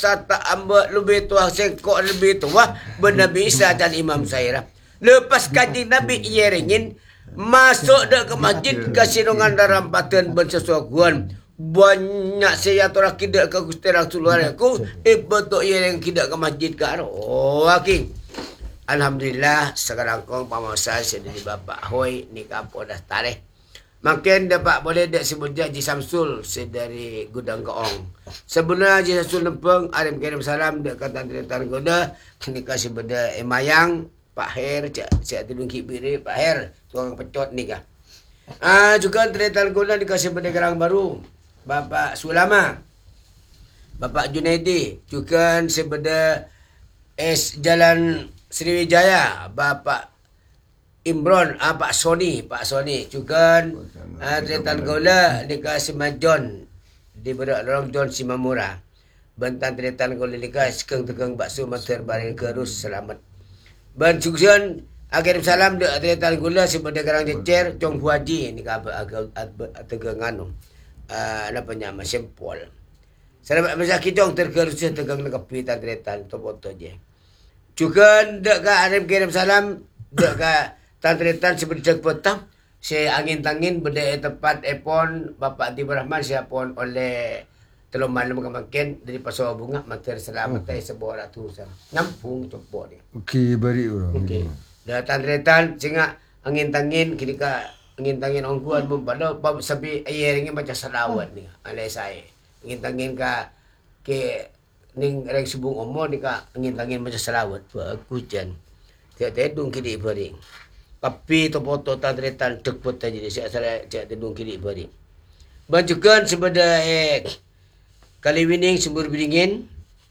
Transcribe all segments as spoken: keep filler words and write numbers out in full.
sata amba lebih tua sengkok lebih tua bernabi Isa dan Imam Sairah. Lepas kaji Nabi Yeringin masuk dah ke masjid kasinungan dalam paten bersesuaguan. Banyak saya tu kidak ke Gusti Rasulullah aku ibatuk Yering kidak ke masjid ke aro. Waking. Alhamdulillah sekarang kong pamasa sedari Bapak Hoi ni kapo dah tarikh. Makin dapat boleh dak sebut Haji Samsul sedari Gudang Keong. Sebenarnya Haji Samsul Lempeng Arim kirim salam dak kata Tan Goda kini kasih benda emayang Pak Her cak cak tudung kibiri Pak Her tukang pecot ni kah. Ah juga Tan Goda dikasih benda Garang Baru Bapak Sulama. Bapak Junaidi juga sebeda S Jalan Sriwijaya Bapak Imron, ah, Pak Sony, Pak Sony juga ah, Tretan Gola dikasih Majon di berak Long John Simamura. Bentan Tretan Gola dikasih sekeng tegang bakso mater bareng kerus selamat. Ben juga akhir salam de Tretan Gola sebeda Garang Jecer Chong Huaji ni ka agak tegang anu. Ah apa nama sempol. Selamat masa kitong terkerus tegang ngepi Tretan to foto je. Juga dek ka Arif kirim salam dek ka Tantretan seperti petang, saya angin-tangin berdaya tepat epon Bapak Tibur Rahman saya pun oleh telur malam kemakin dari Pasar Bunga mater selamat okay. Sebuah ratusan nampung cepok ni. Okey, baik orang. Okey. Dah Tantretan sehingga angin-tangin kini ka angin-tangin orang kuat pun pada sampai air ini macam selawat ni alai saya. Angin-tangin ka ke ning rek subung omor ni ka angin-tangin macam selawat. Bagus jan. Tiap-tiap dung kiri bering. Tapi tu foto Tantretan tekput aja di saya saya cak tedung kiri bari. Bajukan sebeda eh kali winning sumber beringin.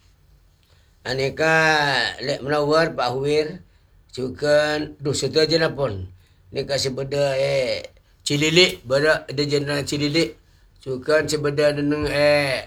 Aneka lek menawar Pak Huir juga duh setu aja napon. Neka sebeda eh Cililik bara ada jenderal Cililik. Juga sebeda neneng eh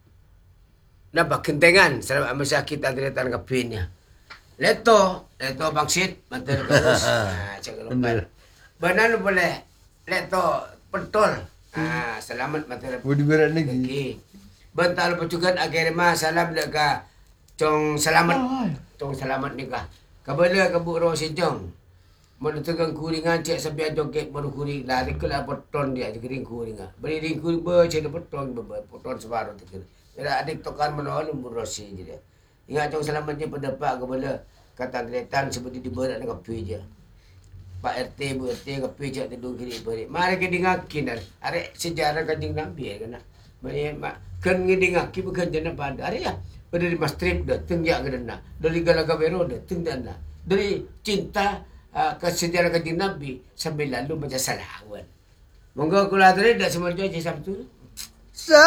napa kentengan selamat masakit Tantretan kapinnya. Leto, leto bangsit, mantel terus. Ah, cakap lupa. Banan boleh leto pentol. Ah, selamat mantel. Budi berat lagi. Bentar pecukan akhirnya salam dekat cong selamat. Cong selamat nikah. Kabala kabuk ro sejong. Mun tegang kuringan cek sampai joget baru kuring lari ke lah peton dia kering kuringan. Beri ring kuring be cek peton be peton separuh tu. Tidak adik tokan menolak murosi je dia. Ingat cong selamatnya pendapat kepada kata Tretan seperti di berat dengan kopi je. Pak R T, Bu R T, kopi je tidur kiri beri. Mari kita dengarkan. Arek sejarah kanjeng Nabi kan. Mari mak kan ngedengarkan bukan jana pada. Arek ya. Dari Mas Trip dah tenggak ke dana. Dari Galaga Bero dah teng dana. Dari cinta uh, ke sejarah kanjeng Nabi sampai lalu macam salawan. Monggo kula tadi dah semua je Sabtu.